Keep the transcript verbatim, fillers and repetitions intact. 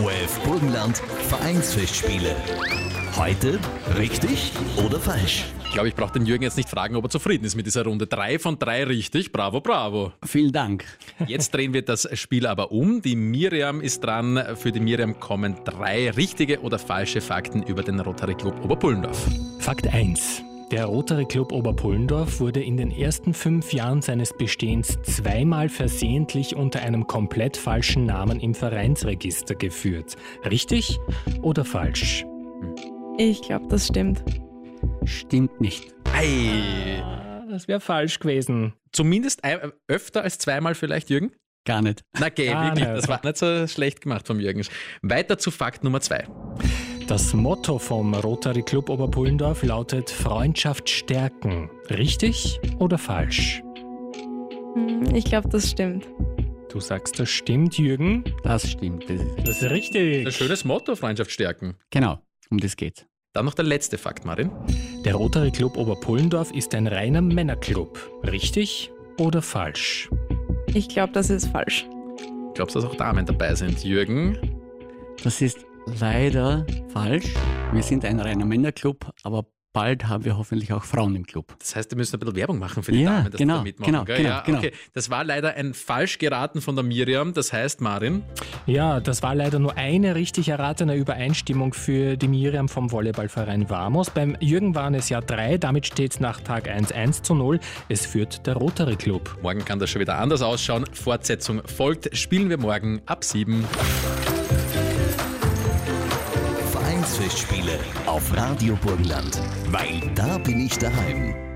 O R F Burgenland Vereinsfestspiele. Heute richtig oder falsch? Ich glaube, ich brauche den Jürgen jetzt nicht fragen, ob er zufrieden ist mit dieser Runde. Drei von drei richtig. Bravo, bravo. Vielen Dank. Jetzt drehen wir das Spiel aber um. Die Miriam ist dran. Für die Miriam kommen drei richtige oder falsche Fakten über den Rotary Club Oberpullendorf. Fakt eins. Der Rotary Club Oberpullendorf wurde in den ersten fünf Jahren seines Bestehens zweimal versehentlich unter einem komplett falschen Namen im Vereinsregister geführt. Richtig oder falsch? Ich glaube, das stimmt. Stimmt nicht. Ei. Ah, das wäre falsch gewesen. Zumindest ein, öfter als zweimal vielleicht, Jürgen? Gar nicht. Na geh, Gar wirklich, nicht. das war nicht so schlecht gemacht vom Jürgen. Weiter zu Fakt Nummer zwei. Das Motto vom Rotary Club Oberpullendorf lautet Freundschaft stärken. Richtig oder falsch? Hm, Ich glaube, das stimmt. Du sagst, das stimmt, Jürgen. Das stimmt. Das ist, Das ist richtig. Ein schönes Motto, Freundschaft stärken. genau, um das geht's. Dann noch der letzte Fakt, Marin. Der Rotary Club Oberpullendorf ist ein reiner Männerclub. Richtig oder falsch? Ich glaube, das ist falsch. Glaubst du, dass auch Damen dabei sind, Jürgen? Das ist leider falsch. Wir sind ein reiner Männerclub, aber bald haben wir hoffentlich auch Frauen im Club. Das heißt, wir müssen ein bisschen Werbung machen für die Ja, Damen, dass genau, die da mitmachen. genau, gell? genau, ja, genau. okay. Das war leider ein falsch geraten von der Miriam. Das heißt, Marin, Ja, das war leider nur eine richtig erratene Übereinstimmung für die Miriam vom Volleyballverein Vamos. Beim Jürgen waren es ja drei, damit steht es nach Tag eins eins zu null. Es führt der Rotary Club. morgen kann das schon wieder anders ausschauen. Fortsetzung folgt. Spielen wir morgen ab sieben. Vereinsfestspiele auf Radio Burgenland. Weil da bin ich daheim.